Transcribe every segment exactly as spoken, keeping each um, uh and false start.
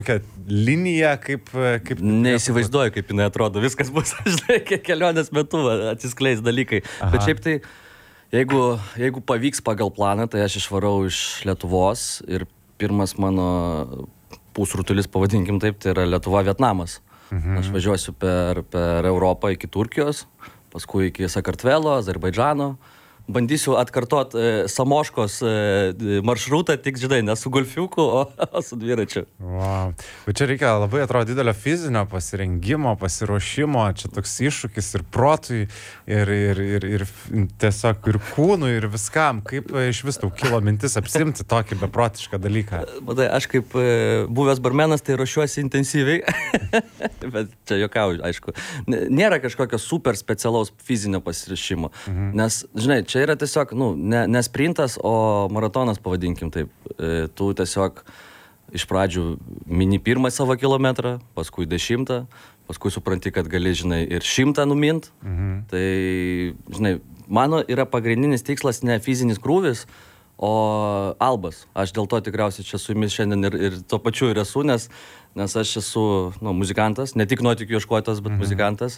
kad linija, kaip... kaip Neįsivaizduoju, kaip jinai atrodo. Viskas bus, žinai, kelionės metu atsiskleis dalykai. Aha. Bet šiaip tai, jeigu, jeigu pavyks pagal planą, tai aš išvarau iš Lietuvos ir pirmas mano pusrutulis, pavadinkim taip, tai yra Lietuva-Vietnamas. Mhm. Aš važiuosiu per, per Europą iki Turkijos, paskui iki Sakartvelo, Azerbaidžano. Bandysiu atkartot e, Samoškos e, maršrutą, tik, žinai, ne su golfiuku, o, o su dviračiu. Wow. Bet čia reikia labai, atrodo, didelio fizinio pasirengimo, pasiruošimo, čia toks iššūkis ir protui, ir, ir, ir, ir tiesiog ir kūnui, ir viskam. Kaip iš vis tau kilo mintis apsimti tokį beprotišką dalyką? Matai, aš kaip e, buvęs barmenas, tai ruošiuosi intensyviai, bet čia juokauju, aišku. Nėra kažkokio super specialaus fizinio pasiruošimo, mhm. nes, žinai, čia yra tiesiog, nu, ne, ne sprintas, o maratonas, pavadinkim taip. E, tu tiesiog iš pradžių mini pirmą savo kilometrą, paskui dešimtą, paskui supranti, kad gali, žinai, ir šimtą numint. Mhm. Tai, žinai, mano yra pagrindinis tikslas ne fizinis krūvis, o albas. Aš dėl to tikriausiai čia su jumis šiandien ir, ir tuo pačiu ir esu, nes, nes aš esu, nu, muzikantas, ne tik nuotykių ieškotojas, bet mhm. muzikantas,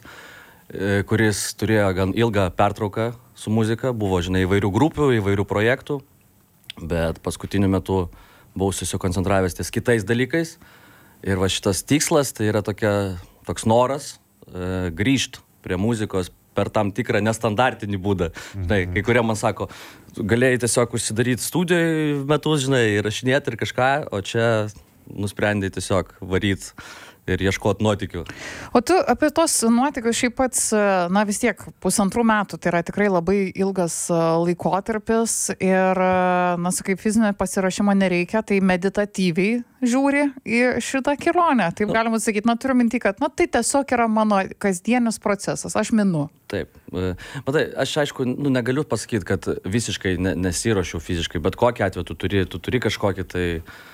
kuris turėjo gan ilgą pertrauką su muzika, buvo, žinai, įvairių grupių, įvairių projektų, bet paskutiniu metu buvau susikoncentravęs ties kitais dalykais ir va šitas tikslas, tai yra tokia, toks noras e, grįžti prie muzikos per tam tikrą nestandartinį būdą. Mhm. Žinai, kai kurie man sako, galėjai tiesiog užsidaryti studijoj metus, žinai, įrašinėti ir kažką, o čia nusprendai tiesiog varyti ir ieškoti nuotykių. O tu apie tos nuotykius šiaip pats, na vis tiek, pusantrų metų, tai yra tikrai labai ilgas laikotarpis ir, na, sakai, fizinio pasirašymo nereikia, tai meditatyviai žiūri į šitą kelionę. Taip galima sakyti, na, turiu minti, kad, na, tai tiesiog yra mano kasdienis procesas, aš minu. Taip. Matai, aš aišku, nu, negaliu pasakyti, kad visiškai ne, nesiruošiu fiziškai, bet kokį atveju tu turi, tu turi kažkokį tai...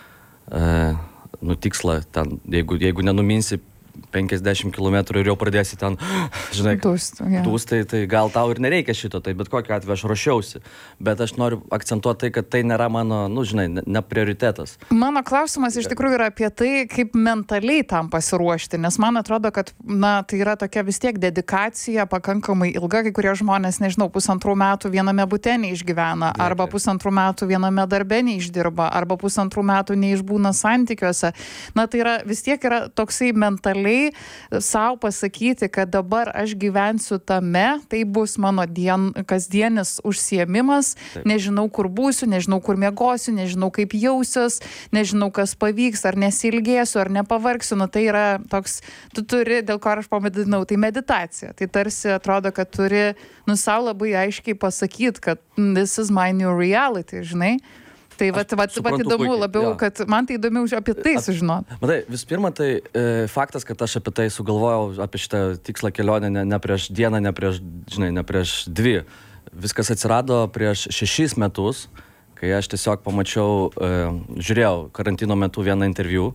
Uh, nu, tikslą ten, jeigu, jeigu nenuminsi penkiasdešimt kilometrų ir jau pradėsi ten, žinai, Tūst, yeah. tūst, tai, tai gal tau ir nereikia šito, tai bet kokiu atveju aš ruošiausi. Bet aš noriu akcentuoti tai, kad tai nėra mano, nu, žinai, ne, ne prioritetas. Mano klausimas iš tikrųjų yra apie tai, kaip mentaliai tam pasiruošti, nes man atrodo, kad, na, tai yra tokia vis tiek dedikacija pakankamai ilga, kai kurie žmonės, nežinau, pusantrų metų viename bute neišgyvena, Dėkui. arba pusantrų metų viename darbe neišdirba, arba pusantrų metų neišbūna santykiuose. Na, tai yra, vis tiek yra toksai mentaliai sau pasakyti, kad dabar aš gyvensiu tame, tai bus mano dien, kasdienis užsiėmimas, Taip. nežinau, kur būsiu, nežinau, kur miegosiu, nežinau, kaip jausiuos, nežinau, kas pavyks, ar nesilgėsiu, ar nepavargsiu, nu tai yra toks, tu turi, dėl ko aš pamedinau, tai meditacija, tai tarsi atrodo, kad turi, nu, sau labai aiškiai pasakyti, kad this is my new reality, žinai. Tai vat, vat, vat įdomu puikiai, labiau, jo. kad man tai įdomiau apie tai sužinoti. Matai, vis pirma, tai e, faktas, kad aš apie tai sugalvojau, apie šitą tikslą kelionę ne, ne prieš dieną, ne prieš, žinai, ne prieš dvi. Viskas atsirado prieš šešis metus, kai aš tiesiog pamačiau, e, žiūrėjau karantino metu vieną interviu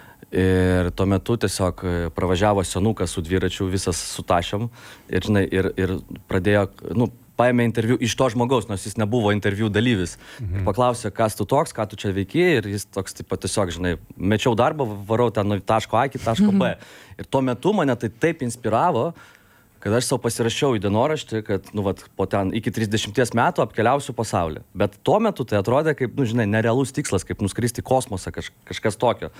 ir tuo metu tiesiog pravažiavo senukas su dviračiu, visas su tašiam ir, žinai, ir, ir pradėjo, nu, paėmė interviu iš to žmogaus, nors jis nebuvo interviu dalyvis. Mhm. Paklausė, kas tu toks, ką tu čia veiki, ir jis toks taip pat tiesiog, žinai, mečiau darbą, varau ten nuo taško A iki taško B. Mhm. Ir tuo metu mane tai taip inspiravo, kad aš savo pasirašiau į dienoraštį, kad, nu, vat, po ten iki trisdešimties metų apkeliausiu pasaulį. Bet tuo metu tai atrodė kaip, nu, žinai, nerealus tikslas, kaip nuskristi į kosmosą, kaž, kažkas tokio.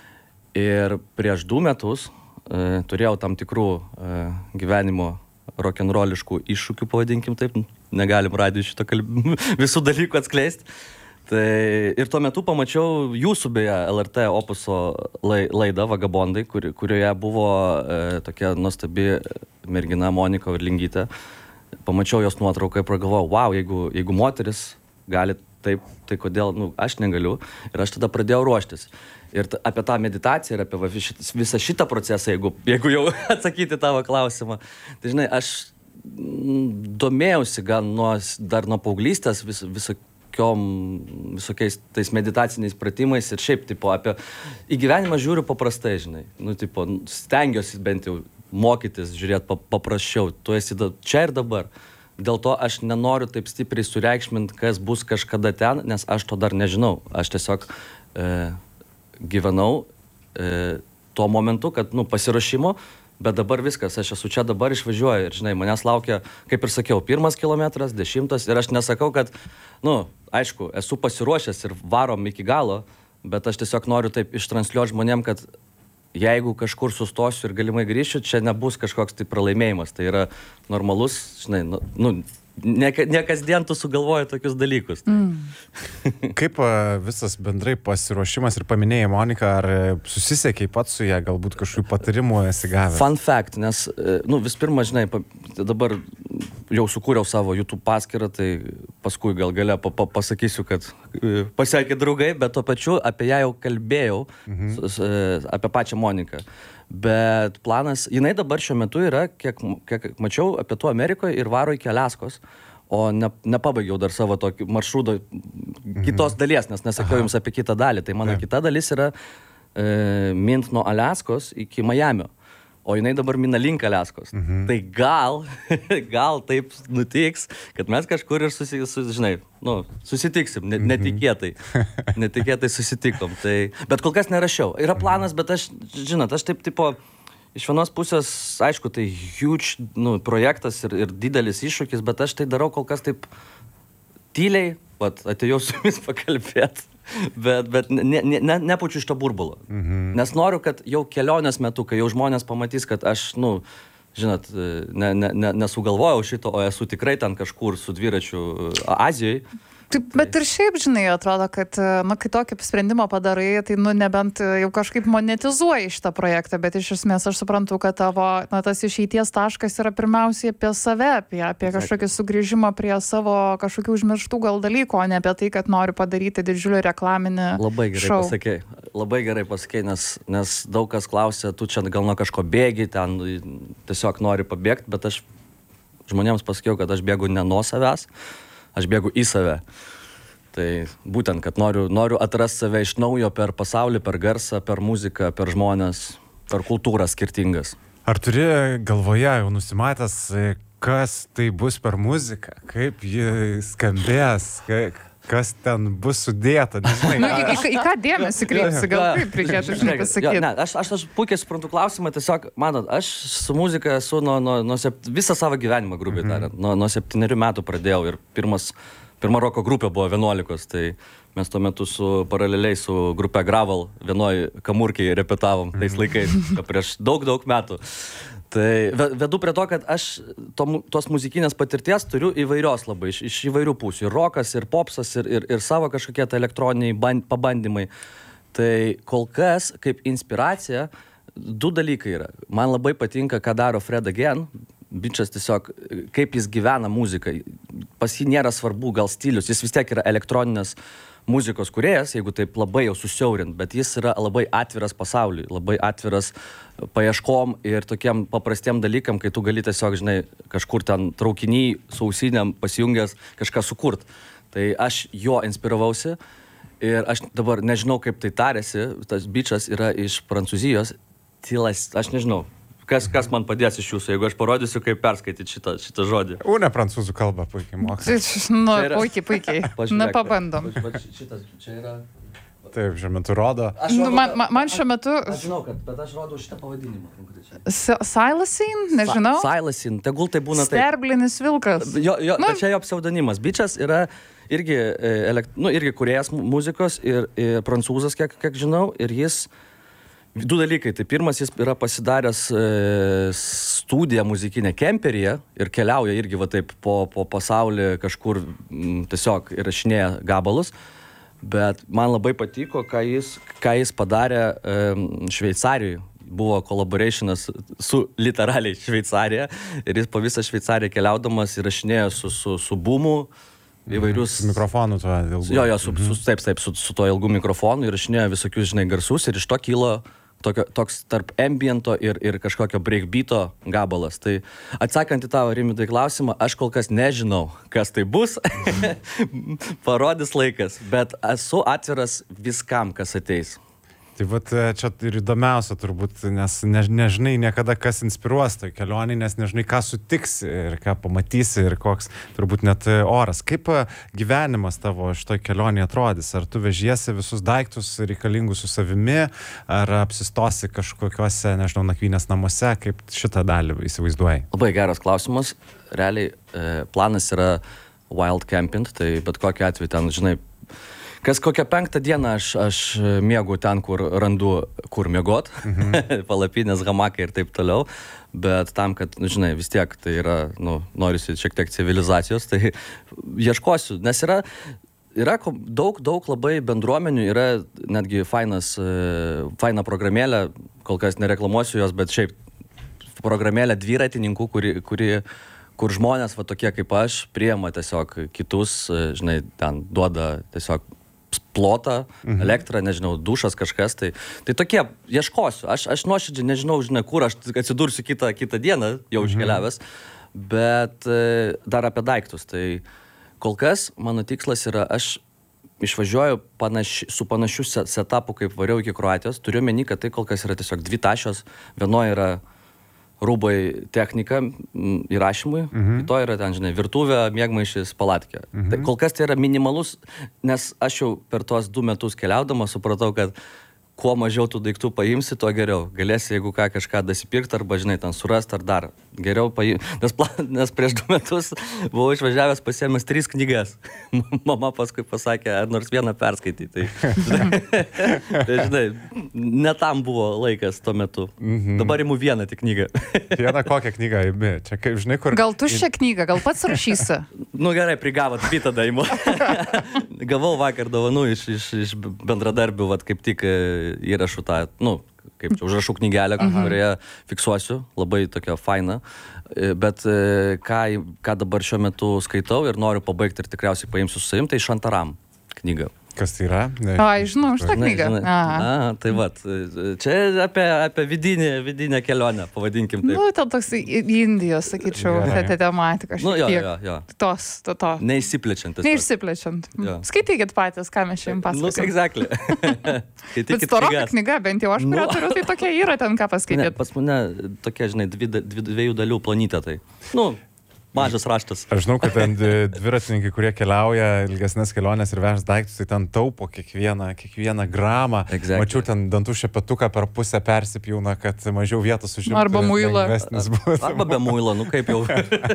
Ir prieš du metus e, turėjau tam tikrų e, gyvenimo rokenroliškų iššūkių, pavadinkim taip, negalim radijo šito kalb... visų dalykų atskleisti. Tai ir tuo metu pamačiau jūsų, beje, L R T Opuso laidą Vagabondai, kur, kurioje buvo e, tokia nuostabi mergina Monika Varlingytė. Pamačiau jos nuotrauką ir pragalvojau, wow, jeigu, jeigu moteris gali taip, tai kodėl, nu, aš negaliu. Ir aš tada pradėjau ruoštis. Ir t- apie tą meditaciją ir apie va, šit, visą šitą procesą, jeigu, jeigu jau atsakyti tavo klausimą. Tai, žinai, aš mm, domėjausi gan nuo, dar nuo paauglystės vis, visokiom, visokiais tais meditaciniais pratimais ir šiaip, tipo, apie į gyvenimą žiūriu paprastai, žinai. Nu, tipo, stengiuosi bent jau mokytis, žiūrėti pa, paprasčiau. Tu esi da, čia ir dabar. Dėl to aš nenoriu taip stipriai sureikšminti, kas bus kažkada ten, nes aš to dar nežinau. Aš tiesiog e, gyvenau e, tuo momentu, kad, nu, pasiruošimo, bet dabar viskas, aš esu čia dabar, išvažiuoju ir, žinai, manęs laukia, kaip ir sakiau, pirmas kilometras, dešimtas ir aš nesakau, kad, nu, aišku, esu pasiruošęs ir varom iki galo, bet aš tiesiog noriu taip ištransliuoti žmonėm, kad jeigu kažkur sustosiu ir galimai grįšiu, čia nebus kažkoks tai pralaimėjimas, tai yra normalus, žinai, nu, nu ne, ne kasdien tu sugalvoji tokius dalykus. Mm. Kaip visas bendrai pasiruošimas ir paminėjai Moniką, ar susisiekei pats su ją, galbūt kažkokių patarimų esi gavęs? Fun fact, nes, nu, vis pirma, žinai, dabar jau sukūriau savo YouTube paskyrą, tai paskui gal galia pa, pa, pasakysiu, kad pasiekė draugai, bet tuo pačiu apie ją jau kalbėjau, mhm. s, apie pačią Moniką. Bet planas, jinai dabar šiuo metu yra, kiek, kiek mačiau, apie Pietų Amerikoje ir varo iki Aliaskos, o ne, nepabaigiau dar savo tokį maršruto kitos dalies, nes nesakiau jums apie kitą dalį. Tai mano kita dalis yra e, mint nuo Aliaskos iki Majamio, o jinai dabar mina link Aliaskos. Mhm. Tai gal, gal taip nutiks, kad mes kažkur ir susi, su, žinai, nu, susitiksim, ne, netikėtai, netikėtai susitikom. Tai, bet kol kas nerašiau. Yra planas, bet aš, žinot, aš taip, tipo, iš vienos pusės, aišku, tai huge, nu, projektas ir, ir didelis iššūkis, bet aš tai darau kol kas taip tyliai, vat, atėjau su jumis pakalbėti. Bet, bet ne, ne, ne, nepučiu iš to burbulo. Mhm. Nes noriu, kad jau kelionės metu, kai jau žmonės pamatys, kad aš, nu, žinot, ne, ne, ne, nesugalvojau šito, o esu tikrai ten kažkur su dviračiu Azijai. Taip, bet ir šiaip, žinai, atrodo, kad, nu, kai tokį sprendimą padarai, tai, nu, nebent jau kažkaip monetizuoji šitą projektą, bet iš esmės aš suprantu, kad tavo, na, tas išeities taškas yra pirmiausiai apie save, apie, apie kažkokį sugrįžimą prie savo kažkokių užmirštų gal dalykų, o ne apie tai, kad noriu padaryti didžiulį reklaminį šou. Labai gerai pasakei, labai gerai pasakei, nes, nes daug kas klausia, tu čia gal nuo kažko bėgi, ten tiesiog nori pabėgti, bet aš žmonėms pasakiau, kad aš bėgu ne nuo savęs, aš bėgu į save. Tai būtent, kad noriu, noriu atrasti save iš naujo per pasaulį, per garsą, per muziką, per žmonės, per kultūras skirtingas. Ar turi galvoje jau nusimatęs, kas tai bus per muziką, kaip ji skambės, kas ten bus sudėta? Nežinai, nu, į, į, į ką dėmesį kreipsi, gal kaip reikėtų, žinai, pasakyti? Jo, ne, aš, aš, aš puikiai suprantu klausimą, tiesiog, manot, aš su muzika esu nuo, nuo, nuo sept... visą savo gyvenimą, grubiai mm-hmm. tariant, nuo, nuo septynerių metų pradėjau ir pirmas, pirma roko grupė buvo vienuolikos, tai mes tuo metu su paraleliai su grupe Gravel vienoj kamurkiai repetavom tais laikais, prieš daug, daug metų. Tai vedu prie to, kad aš to, tos muzikinės patirties turiu įvairios labai, iš, iš įvairių pusių. Ir rokas, ir popsas, ir, ir, ir savo kažkokie tai elektroniniai band, pabandymai. Tai kol kas, kaip inspiracija, du dalykai yra. Man labai patinka, ką daro Fred Again. Bičas tiesiog, kaip jis gyvena muziką. Pas jį nėra svarbu gal stilius, jis vis tiek yra elektroninės muzikos kūrėjas, jeigu taip labai jau susiaurint, bet jis yra labai atviras pasauliui, labai atviras paieškom ir tokiem paprastiem dalykam, kai tu gali tiesiog, žinai, kažkur ten traukiny su ausinėm pasijungęs kažką sukurt. Tai aš jo inspiravausi ir aš dabar nežinau, kaip tai tarėsi, tas bičas yra iš Prancūzijos, tylas, aš nežinau. Kas, kas man padės iš jūsų, jeigu aš parodysiu, kaip perskaityti šitą, šitą žodį. Une prancūzų kalbą puikiai moka. Nu, puikiai, puikiai. Na, pabandom. Šitas čia yra... Taip, šiuo metu rodo. Nu, man, man, man šiuo metu... Aš, aš žinau, kad, bet aš rodau šitą pavadinimą konkrečiai. Silasine, nežinau. Silasine, tegul tai būna taip. Sterblinis vilkas. Jo, jo, nu. Čia jo pseudonimas. Bičas yra irgi, elekt, nu, irgi kūrėjas muzikos ir, ir prancūzas, kiek, kiek žinau, ir jis... Du dalykai. Tai pirmas, jis yra pasidaręs e, studiją muzikinę kemperyje ir keliauja irgi va taip po, po pasaulį kažkur m, tiesiog įrašinėja gabalus. Bet man labai patiko, ką jis, ką jis padarė e, Šveicarijoje. Buvo collaborationas su literaliai Šveicarija ir jis po visą Šveicariją keliaudamas įrašinėjo su, su, su boomu įvairius... Su mikrofonu tuo ilgu. Jo, jo, su, su, taip, taip, su, su to ilgu mikrofonu įrašinėjo visokius, žinai, garsus ir iš to kilo tokio, toks tarp ambiento ir, ir kažkokio breakbeato gabalas. Tai atsakant į tavo, Rimvydai, klausimą, aš kol kas nežinau, kas tai bus, parodys laikas, bet esu atviras viskam, kas ateis. Tai vat čia ir įdomiausia turbūt, nes ne, nežinai niekada, kas inspiruos toj kelionį, nes nežinai, ką sutiksi ir ką pamatysi ir koks turbūt net oras. Kaip gyvenimas tavo šitoj kelionėje atrodys? Ar tu vežiesi visus daiktus reikalingus su savimi, ar apsistosi kažkokiuose, nežinau, nakvynės namuose? Kaip šitą dalį įsivaizduoji? Labai geras klausimas. Realiai planas yra wild camping, tai bet kokiu atveju ten, žinai, kas kokią penktą dieną aš, aš miegu ten, kur randu, kur miegot, mhm. palapinės, hamakai ir taip toliau, bet tam, kad, nu, žinai, vis tiek tai yra, nu, norisi šiek tiek civilizacijos, tai ieškosiu, nes yra, yra daug, daug labai bendruomenių, yra netgi fainas, faina programėlė, kol kas nereklamuosiu jos, bet šiaip programėlė dviratininkų, kuri, kuri kur žmonės, va tokie kaip aš, priema tiesiog kitus, žinai, ten duoda tiesiog plotą, mhm. elektrą, nežinau, dušas kažkas, tai, tai tokie, ieškosiu, aš, aš nuoširdžiai nežinau, žinai, kur aš atsidursiu kitą, kitą dieną, jau mhm. iškeliavęs, bet dar apie daiktus, tai kol kas mano tikslas yra, aš išvažiuoju panaši, su panašiu setapu, kaip variau iki Kroatijos, turiu meni, kad tai kol kas yra tiesiog dvi tašios, vienoje yra rūbai technika įrašymui, mhm. kito yra ten, žinai, virtuvė, miegmaišis, palatkė. Mhm. Tai kol kas tai yra minimalus, nes aš jau per tuos du metus keliaudamas supratau, kad kuo mažiau tų daiktų paimsi, tuo geriau. Galėsi, jeigu ką, kažką dasipirkti, arba, žinai, ten surasti, ar dar geriau paimti. Nes, nes prieš du metus buvau išvažiavęs pasiėmęs tris knygas. Mama paskui pasakė, ar nors vieną perskaityti. Tai, žinai, tai, žinai, ne tam buvo laikas tuo metu. Mhm. Dabar imu vieną tik knygą. Vieną kokią knygą imi? Čia kaip, žinai, kur... Gal tu šią knygą, gal pats rašysi? Nu gerai, prigavot, dvi tada imu. Gavau vakar dovanų iš, iš, iš bendradarbių, vat kaip tik įrašų tą, nu, kaip čia, užrašų knygelę, kurioje fiksuosiu, labai tokia faina, bet ką, ką dabar šiuo metu skaitau ir noriu pabaigti ir tikriausiai paimsiu su savim, tai Šantaram knyga. Kas tai yra? Ne. Ai, žinau, šitą knygą. A, tai vat, čia apie, apie vidinę, vidinę kelionę, pavadinkim taip. Nu, ten toks į Indijos, sakyčiau, ta tematika. Nu, jo, jo, jo. Tos, to, to. Neįsiplečiant. Neįsiplečiant. Skaitykit patys, ką mes šiandien pasakosim. Nu, exactly. Bet storoka knyga, bent jau aš kurią turiu, tai tokia yra ten, ką paskaityti. Ne, pas mane tokia, žinai, dvi, dvi, dviejų dalių plonytė tai. Nu, mažas raštas. Aš žinau, kad ten dviratininkai, kurie keliauja ilgesnės kelionės ir vežas daiktus, tai ten taupo kiekvieną, kiekvieną gramą. Exactly. Mačiau ten dantų šepetuką per pusę persipjauna, kad mažiau vietos užimtų. Arba muilą. Arba be muilo, nu kaip jau.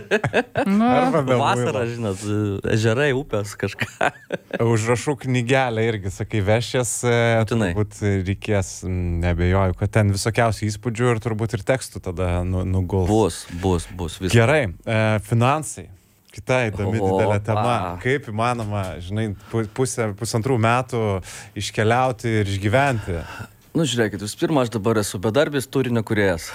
Arba be vasarą, žinot, ežerai, upės, kažką. Užrašų knygelę irgi, sakai, vešės, turbūt reikės, nebejoju, kad ten visokiausių įspūdžių ir turbūt ir tekstų tada nuguls. Bus, bus, bus. Viskas. Gerai. E, Finansai. Kita įdomi o, didelė tema. A. Kaip įmanoma, žinai, pusę, pusantrų metų iškeliauti ir išgyventi? Nu, žiūrėkit, jūs pirmą, aš dabar esu bedarbis turinio kūrėjas.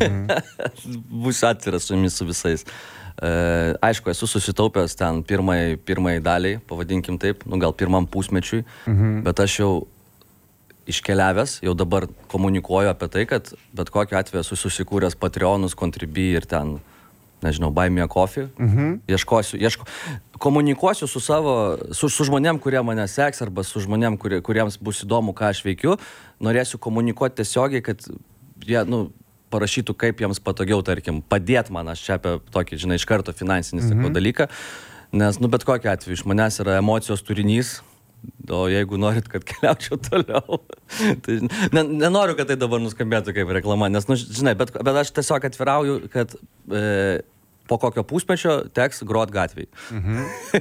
Mhm. Būsiu atviras su jumis su visais. E, aišku, esu susitaupęs ten pirmai, pirmai daliai, pavadinkim taip, nu gal pirmam pusmečiui, mhm. bet aš jau iškeliavęs, jau dabar komunikuoju apie tai, kad bet kokiu atveju esu susikūręs Patreonus, Contribui ir ten nežinau, Buy Me a Coffee, mhm. ieškosiu, ieško, komunikuosiu su savo, su, su žmonėm, kurie mane seks, arba su žmonėm, kurie, kuriems bus įdomu, ką aš veikiu, norėsiu komunikuoti tiesiogiai, kad jie, nu, parašytų, kaip jiems patogiau, tarkim, padėt man, aš čia apie tokį, žinai, iš karto finansinį mhm. dalyką, nes, nu, bet kokiu atveju, iš manęs yra emocijos turinys, o jeigu norit, kad keliaučiau toliau, tai ne, nenoriu, kad tai dabar nuskambėtų kaip reklama, nes, nu, žinai, bet, bet aš tiesiog atvirauju, kad e, po kokio pusmečio teks grot gatvėj. Mhm.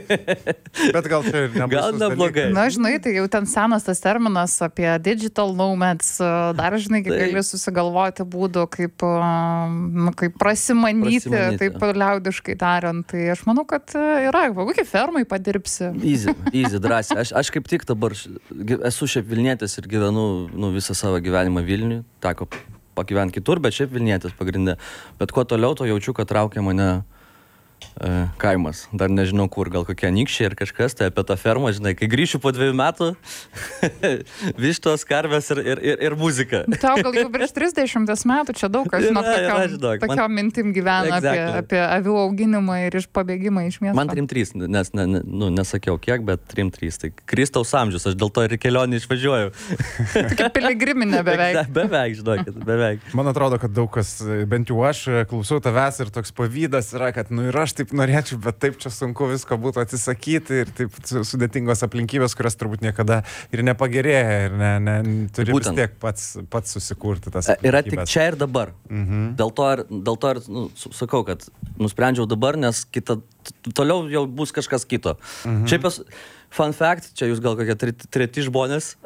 Bet gal čia ir nebus. Gal neblogai. Na, žinai, tai jau ten senas tas terminas apie digital nomads, dar, žinai, tai gali susigalvoti būdų, kaip, nu, kaip prasimanyti, prasimanyti, taip liaudiškai tariant. Tai aš manau, kad yra, kokie fermai padirbsi. Easy, easy, drąsiai. Aš, aš kaip tik dabar esu šiaip Vilnietis ir gyvenu, nu, visą savo gyvenimą Vilniui. Teko pagyventi kitur, bet šiaip Vilnietis pagrindė. Bet kuo toliau, to jaučiu, kad traukia mane e, kaimas. Dar nežinau kur, gal kokie Anykščiai ar kažkas, tai apie tą fermą, žinai, kai grįšiu po dviejų metų, vištos, karvės ir, ir, ir, ir muzika. Tau gal jau virš trisdešimties metų, čia daug kas, žinok, Yra, yra, tokiom, žinok, man- tokiom mintim gyvena Exactly. apie, apie avių auginimą ir iš pabėgimą iš miesto. Man trim trys, nes ne, ne, nu, nesakiau kiek, bet trim trys. Tai Kristaus amžius, aš dėl to ir į kelionį išvažiuoju. Tokia piligriminė beveik. Beveik, žinokit, beveik. Man atrodo, kad daug kas, bent jau aš klausau tavęs ir toks pavydas yra, kad nu ir aš taip norėčiau, bet taip čia sunku visko būtų atsisakyti ir taip su- sudėtingos aplinkybės, kurios turbūt niekada ir nepagerėja ir ne, ne, turi vis Būtent. tiek pats, pats susikurti tas E, Yra tik aplinkybės. čia ir dabar. Mhm. Dėl to ir, dėl to ir nu, su- sakau, kad nusprendžiau dabar, nes kita, t- toliau jau bus kažkas kito. Mhm. Šiaip esu, fun fact, čia jūs gal kokie tre- treti žmonės,